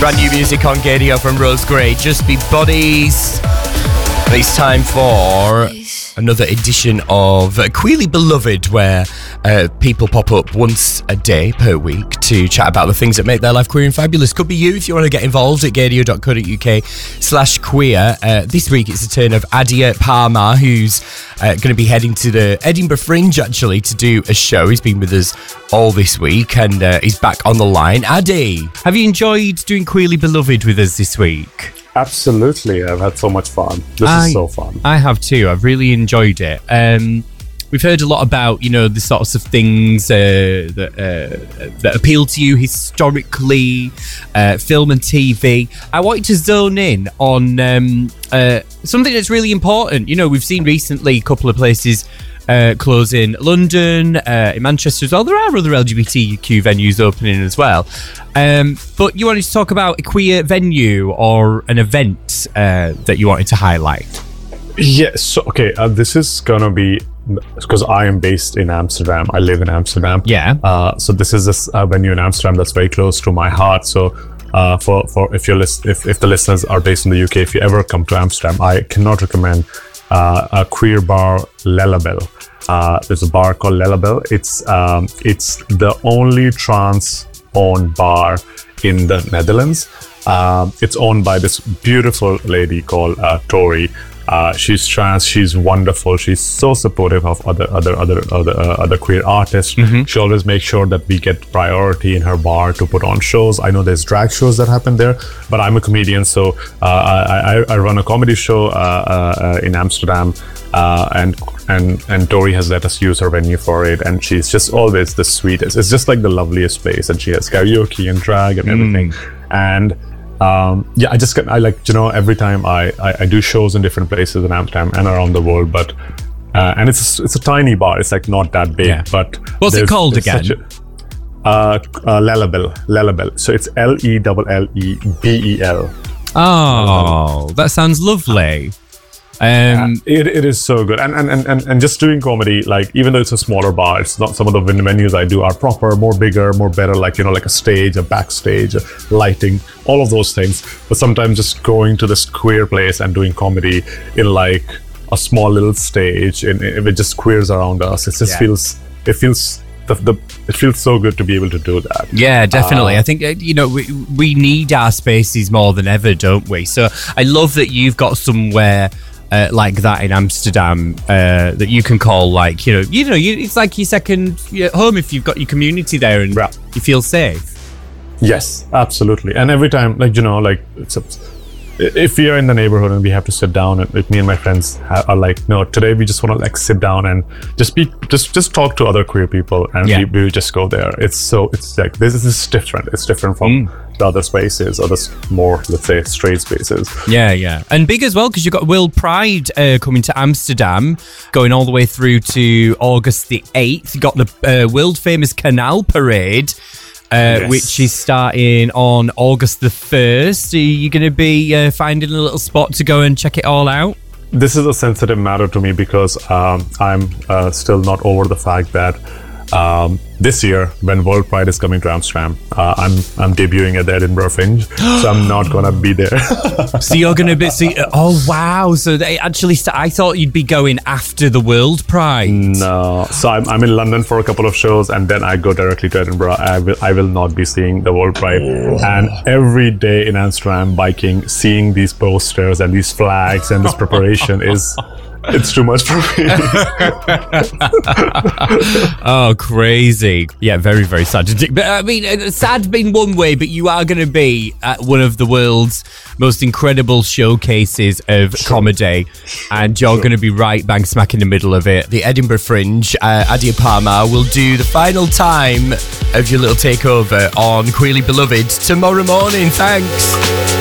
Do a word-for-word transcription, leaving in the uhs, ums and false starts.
Brand new music on Gadio from Rose Gray, Just Be Bodies. And it's time for another edition of Queerly Beloved, where uh, people pop up once a day per week to chat about the things that make their life queer and fabulous. Could be you if you want to get involved at gadio.co.uk slash queer. Uh, this week it's the turn of Adia Parma, who's uh, going to be heading to the Edinburgh Fringe, actually, to do a show. He's been with us all this week and uh, he's back on the line. Adi, have you enjoyed doing Queerly Beloved with us this week? Absolutely, I've had so much fun. This I, is so fun. I have too. I've really enjoyed it. Um, we've heard a lot about, you know, the sorts of things uh, that uh, that appeal to you historically, uh, film and T V. I wanted to zone in on um, uh, something that's really important. You know, we've seen recently a couple of places Uh, close in London, uh, in Manchester as well. There are other L G B T Q venues opening as well. Um, but you wanted to talk about a queer venue or an event uh, that you wanted to highlight. Yes. So, okay. Uh, this is gonna be because I am based in Amsterdam. I live in Amsterdam. Yeah. Uh, so this is a uh, venue in Amsterdam that's very close to my heart. So. Uh, for for if you list, if if the listeners are based in the U K, if you ever come to Amsterdam, I cannot recommend uh, a queer bar, Lellabel. Uh, there's a bar called Lellabel. It's um, it's the only trans-owned bar in the Netherlands. Um, it's owned by this beautiful lady called uh, Tori. Uh, she's trans. She's wonderful. She's so supportive of other other other other uh, other queer artists. Mm-hmm. She always makes sure that we get priority in her bar to put on shows. I know there's drag shows that happen there, but I'm a comedian, so uh, I, I I run a comedy show uh, uh, in Amsterdam, uh, and and and Tori has let us use her venue for it, and she's just always the sweetest. It's just like the loveliest place, and she has karaoke and drag and everything, mm. and. Um, yeah, I just get, I like, you know, every time I, I, I do shows in different places in Amsterdam and around the world, but, uh, and it's a, it's a tiny bar. It's like not that big, yeah. but. What's it called again? A, uh, uh, Lellabel, Lellabel. So it's L E L L E B E L. Oh, that sounds lovely. Um, yeah, it, it is so good, and, and and and just doing comedy, like even though it's a smaller bar, it's not some of the venues I do are proper, more bigger, more better, like, you know, like a stage, a backstage, a lighting, all of those things. But sometimes just going to this queer place and doing comedy in like a small little stage, and with just queers around us, it just yeah. feels it feels. The, the, it feels so good to be able to do that. Yeah, definitely. Uh, I think, you know, we, we need our spaces more than ever, don't we? So I love that you've got somewhere uh, like that in Amsterdam uh, that you can call, like, you know, you know, you, it's like your second home if you've got your community there and yeah. you feel safe. Yes, absolutely. And every time, like, you know, like, it's a, if we are in the neighborhood and we have to sit down, and with me and my friends are like, no, today we just want to like sit down and just be just just talk to other queer people, and yeah. we, we just go there. It's so it's like this is different. It's different from mm. the other spaces, or the more, let's say, straight spaces. Yeah, yeah, and big as well, because you've got World Pride uh, coming to Amsterdam, going all the way through to August the eighth. You got the uh, world famous Canal Parade. Uh, yes. Which is starting on August the first. Are you going to be uh, finding a little spot to go and check it all out? This is a sensitive matter to me because um, I'm uh, still not over the fact that um, this year, when World Pride is coming to Amsterdam, uh, I'm I'm debuting at the Edinburgh Fringe, so I'm not gonna be there. So you're gonna be? So, oh wow! So they actually, st- I thought you'd be going after the World Pride. No, so I'm I'm in London for a couple of shows, and then I go directly to Edinburgh. I will I will not be seeing the World Pride, oh. and every day in Amsterdam biking, seeing these posters and these flags and this preparation is. It's too much for me. Oh, crazy. Yeah, very, very sad. But I mean, sad in one way, but you are going to be at one of the world's most incredible showcases of sure. comedy, and you're sure. going to be right bang smack in the middle of it. The Edinburgh Fringe, uh, Adia Parma will do the final time of your little takeover on Queerly Beloved tomorrow morning. Thanks.